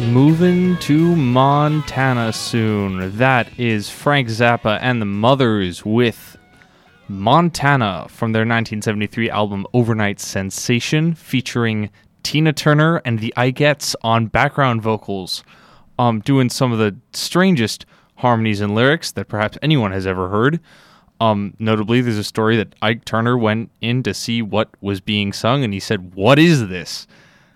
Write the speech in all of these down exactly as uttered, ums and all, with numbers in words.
Moving to Montana soon. That is Frank Zappa and the Mothers with Montana from their nineteen seventy-three album Overnight Sensation, featuring Tina Turner and the Ikettes on background vocals, um, doing some of the strangest harmonies and lyrics that perhaps anyone has ever heard. Um, notably, there's a story that Ike Turner went in to see what was being sung, and he said, "What is this?"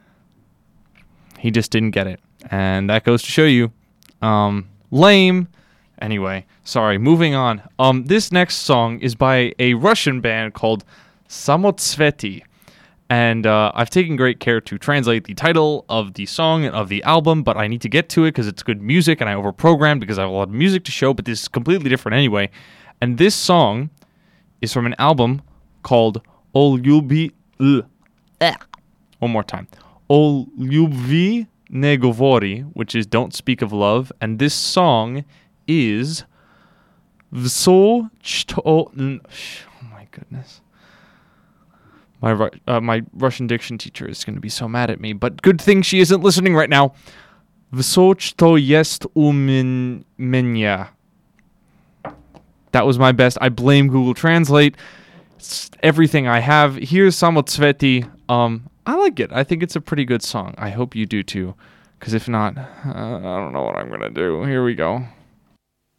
He just didn't get it. And that goes to show you, um, lame. Anyway, sorry, moving on. Um, this next song is by a Russian band called Samotsveti. And uh, I've taken great care to translate the title of the song and of the album, but I need to get to it because it's good music, and I overprogrammed because I have a lot of music to show, but this is completely different anyway. And this song is from an album called Ol Yubi... One more time. Ol Lyubvi Ne Govori, which is Don't Speak of Love, and this song is Vso Chto... Oh my goodness. My uh, my Russian diction teacher is going to be so mad at me, but good thing she isn't listening right now. Vso Chto Jest U Menya. That was my best. I blame Google Translate. It's everything I have. Here's Samotsveti. Um... I like it. I think it's a pretty good song. I hope you do too. Because if not, uh, I don't know what I'm going to do. Here we go.